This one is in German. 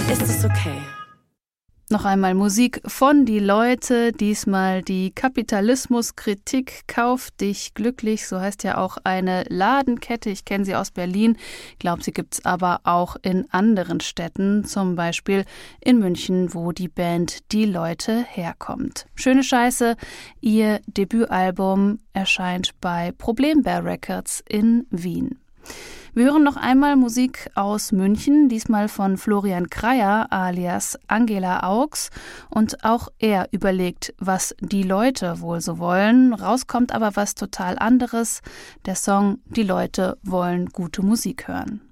Ist es okay? Noch einmal Musik von Die Leute, diesmal die Kapitalismuskritik. Kauf dich glücklich, so heißt ja auch eine Ladenkette. Ich kenne sie aus Berlin, glaube, sie gibt's aber auch in anderen Städten, zum Beispiel in München, wo die Band Die Leute herkommt. Schöne Scheiße, ihr Debütalbum erscheint bei Problembär Records in Wien. Wir hören noch einmal Musik aus München, diesmal von Florian Kreyer alias Angela Augs. Und auch er überlegt, was die Leute wohl so wollen. Rauskommt aber was total anderes. Der Song Die Leute wollen gute Musik hören.